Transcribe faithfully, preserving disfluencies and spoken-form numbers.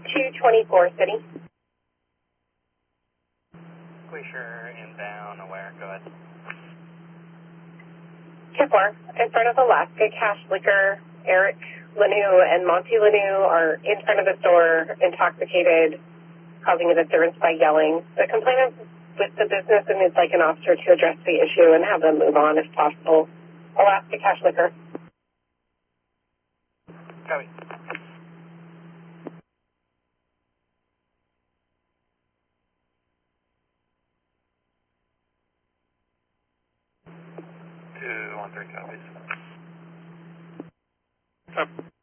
two twenty-four City. Glacier inbound, aware, go ahead. ten four, in front of Alaska Cash Liquor, Eric Lanu and Monty Lanu are in front of the store, intoxicated, causing a disturbance by yelling. The complainant is with the business and would like an officer to address the issue and have them move on if possible. Alaska Cash Liquor. Copy. two one three copies. Up.